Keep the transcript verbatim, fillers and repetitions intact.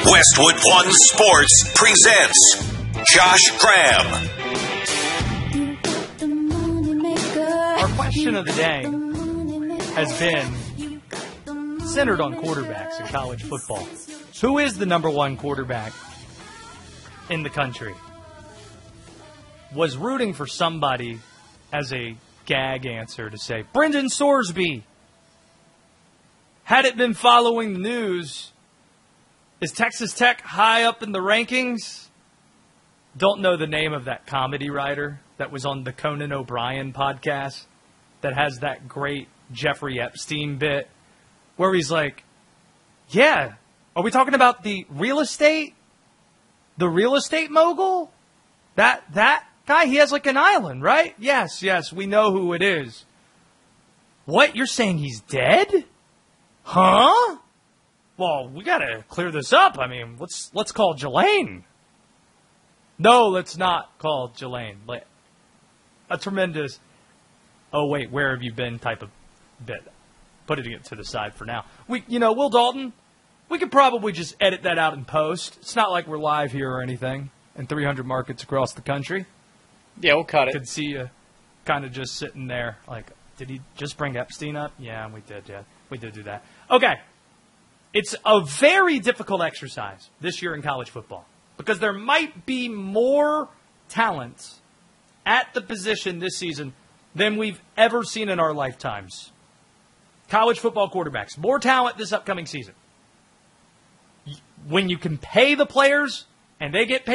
Westwood One Sports presents Josh Graham. Our question of the day has been centered on quarterbacks in college football. Who is the number one quarterback in the country? Was rooting for somebody as a gag answer to say, Brendan Sorsby. Had it been following the news, is Texas Tech high up in the rankings? Don't know the name of that comedy writer that was on the Conan O'Brien podcast that has that great Jeffrey Epstein bit where he's like, yeah, are we talking about the real estate? The real estate mogul? That that guy, he has like an island, right? Yes, yes, we know who it is. What, you're saying he's dead? Huh? Well, we gotta clear this up. I mean, let's let's call Jelaine. No, let's not call Jelaine. A tremendous, oh wait, where have you been type of bit. Putting it to the side for now. We, you know, Will Dalton, we could probably just edit that out in post. It's not like we're live here or anything in three hundred markets across the country. Yeah, we'll cut it. Could see you kind of just sitting there like, did he just bring Epstein up? Yeah, we did, yeah. We did do that. Okay. It's a very difficult exercise this year in college football because there might be more talent at the position this season than we've ever seen in our lifetimes. College football quarterbacks, more talent this upcoming season. When you can pay the players and they get paid